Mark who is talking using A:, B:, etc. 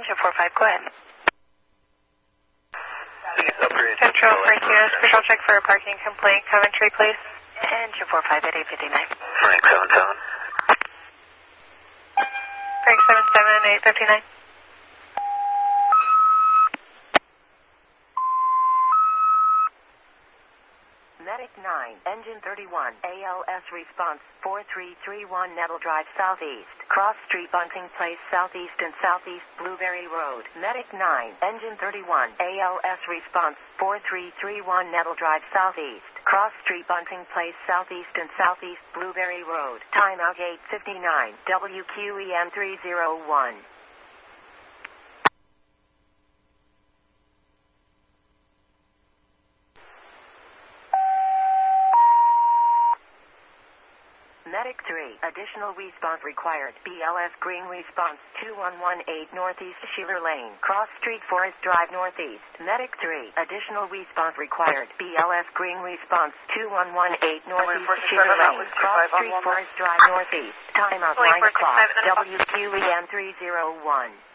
A: Engine 45, go ahead.
B: Central Frank Units, visual check for a parking complaint. Coventry, please.
A: Engine 45 at 859.
C: Frank 77.
B: Frank 77, 859.
A: Medic 9, Engine 31, ALS response 4331 Nettle Drive Southeast, Cross Street, Bunting Place Southeast and Southeast Blueberry Road. Medic 9, Engine 31, ALS response 4331 Nettle Drive Southeast, Cross Street, Bunting Place Southeast and Southeast Blueberry Road. Timeout 8:59, WQEM 301. Medic 3, additional response required. BLS Green response 2118 Northeast Sheeler Lane, Cross Street, Forest Drive Northeast. Medic 3, additional response required. BLS Green response 2118 Northeast Sheeler Lane, Cross Street, Forest Drive Northeast. Timeout 9 o'clock. WQEM 301.